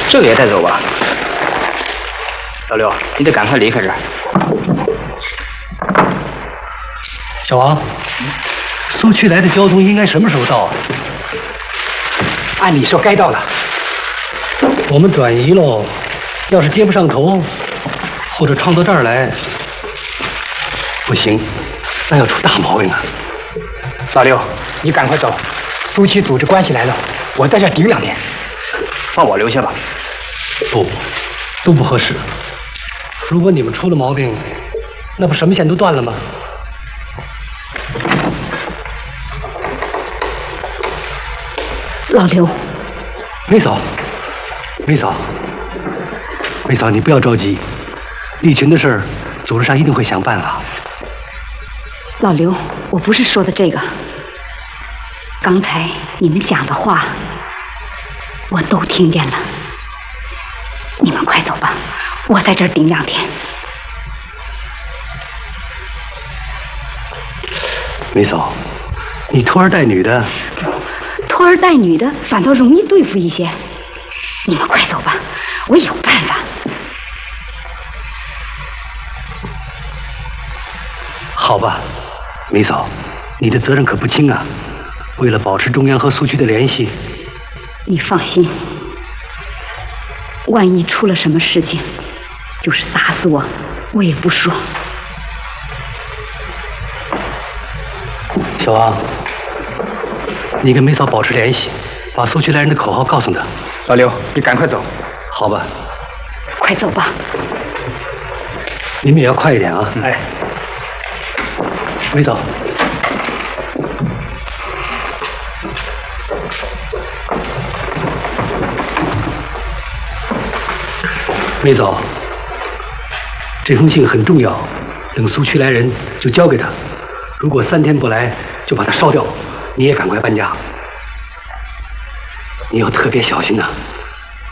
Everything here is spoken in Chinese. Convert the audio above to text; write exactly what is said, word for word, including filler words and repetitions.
这个也带走吧。老刘，你得赶快离开这儿。 小王，苏区来的交通应该什么时候到啊？ 按理说该到了。 我们转移喽，要是接不上头，或者撞到这儿来，不行，那要出大毛病啊！ 老刘，你赶快走，苏区组织关系来了，我在这顶两天。 放我留下吧。 不，都不合适。如果你们出了毛病，那不什么线都断了吗？ 老刘， 梅嫂，梅嫂，梅嫂，你不要着急，利群的事儿，组织上一定会想办法。 老刘，我不是说的这个，刚才你们讲的话，我都听见了。你们快走吧，我在这儿顶两天。 梅嫂，你拖儿带女的。 拖儿带女的反倒容易对付一些，你们快走吧，我有办法。 好吧，梅嫂，你的责任可不轻啊。为了保持中央和苏区的联系， 你放心，万一出了什么事情，就是打死我，我也不说。 小王，你跟梅嫂保持联系，把苏区来人的口号告诉他。 老刘，你赶快走。 好吧。 快走吧。 你们也要快一点啊。 嗯、哎， 梅嫂。梅嫂，这封信很重要，等苏区来人就交给他。如果三天不来，就把它烧掉。你也赶快搬家，你要特别小心呐、啊。